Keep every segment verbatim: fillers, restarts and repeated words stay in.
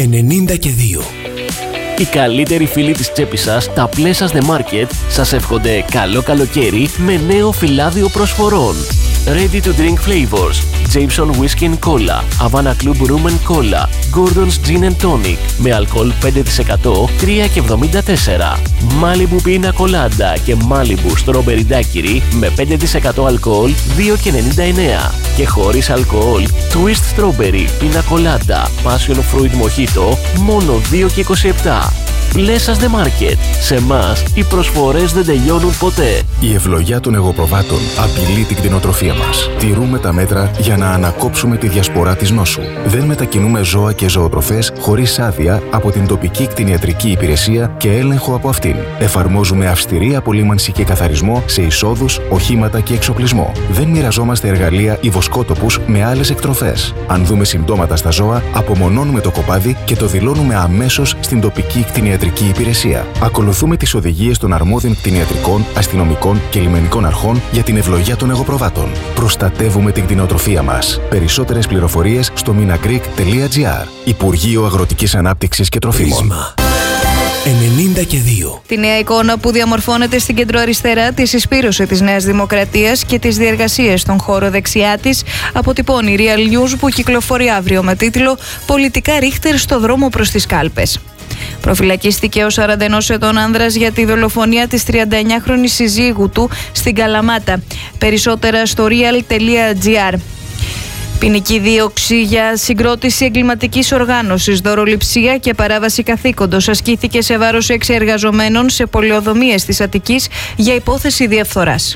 ενενήντα και δύο. Οι καλύτεροι φίλοι της τσέπης σας, τα Pleasures The Market, σας εύχονται καλό καλοκαίρι με νέο φυλάδιο προσφορών. Ready to drink flavors, Jameson Whiskey and Cola, Havana Club Rum and Cola, Gordon's Gin and Tonic με αλκοόλ πέντε τοις εκατό, τρία και εβδομήντα τέσσερα. Malibu Pina Colada και Malibu Strawberry Daiquiri με πέντε τοις εκατό αλκοόλ, δύο και ενενήντα εννέα. Και χωρίς αλκοόλ, Twist Strawberry Pina Colada, Passion Fruit Mojito, μόνο δύο και είκοσι επτά. Pleasures The Market. Σε εμάς οι προσφορές δεν τελειώνουν ποτέ. Η ευλογιά των εγωπροβάτων απειλεί την κτηνοτροφία μας. Τηρούμε τα μέτρα για να ανακόψουμε τη διασπορά της νόσου. Δεν μετακινούμε ζώα και ζωοτροφές χωρίς άδεια από την τοπική κτηνιατρική υπηρεσία και έλεγχο από αυτήν. Εφαρμόζουμε αυστηρή απολύμανση και καθαρισμό σε εισόδους, οχήματα και εξοπλισμό. Δεν μοιραζόμαστε εργαλεία ή βοσκότοπους με άλλες εκτροφές. Αν δούμε συμπτώματα στα ζώα, απομονώνουμε το κοπάδι και το δηλώνουμε αμέσως στην τοπική κτηνιατρική υπηρεσία. Ακολουθούμε τις οδηγίες των αρμόδιων κτηνιατρικών, αστυνομικών και λιμενικών αρχών για την ευλογιά των εγωπροβάτων. Προστατεύουμε την κτηνοτροφία μας. Περισσότερες πληροφορίες στο minagreek τελεία gr. Υπουργείο Αγροτικής Ανάπτυξης και Τροφίμων. Πρίσμα ενενήντα και δύο. Τη νέα εικόνα που διαμορφώνεται στην κεντροαριστερά τη συσπήρωση της Νέας Δημοκρατίας και τις διεργασίες στον χώρο δεξιά της αποτυπώνει η Real News που κυκλοφορεί αύριο με τίτλο «Πολιτικά Ρίχτερ στο δρόμο προς τις κάλπες». Προφυλακίστηκε ο σαράντα ενός ετών άνδρας για τη δολοφονία της τριανταεννιάχρονης συζύγου του στην Καλαμάτα. Περισσότερα στο real τελεία gr. Ποινική δίωξη για συγκρότηση εγκληματικής οργάνωσης, δωροληψία και παράβαση καθήκοντος ασκήθηκε σε βάρος έξι εργαζομένων σε πολεοδομίες της Αττικής για υπόθεση διαφθοράς.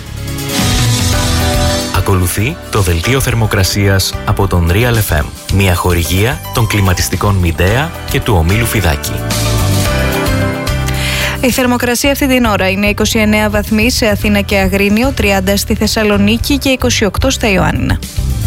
Ακολουθεί το δελτίο θερμοκρασίας από τον Real εφ εμ, μια χορηγία των κλιματιστικών Μιντέα και του ομίλου Φιδάκη. Η θερμοκρασία αυτή την ώρα είναι είκοσι εννέα βαθμοί σε Αθήνα και Αγρίνιο, τριάντα στη Θεσσαλονίκη και είκοσι οκτώ στα Ιωάννινα.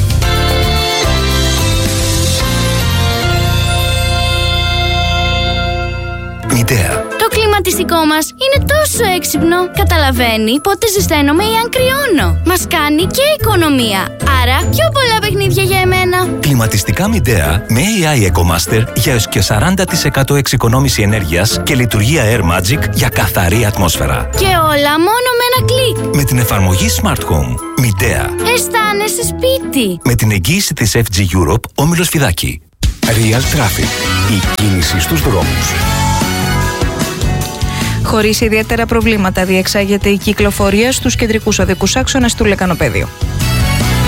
Μιντέα. Το κλιματιστικό μας είναι τόσο έξυπνο. Καταλαβαίνει πότε ζεσταίνομαι ή αν κρυώνω. Μας κάνει και οικονομία. Άρα πιο πολλά παιχνίδια για εμένα. Κλιματιστικά Μιντέα με έι άι EcoMaster για έως και σαράντα τοις εκατό εξοικονόμηση ενέργειας και λειτουργία Air Magic για καθαρή ατμόσφαιρα. Και όλα μόνο με ένα κλικ. Με την εφαρμογή Smart Home. Μιντέα. Αισθάνεσαι σπίτι. Με την εγγύηση της εφ τζι Europe, όμιλος Φιδάκη. Real Traffic. Η κίνηση στους δρόμους. Χωρίς ιδιαίτερα προβλήματα διεξάγεται η κυκλοφορία στους κεντρικούς οδικούς άξονες του Λεκανοπέδιου.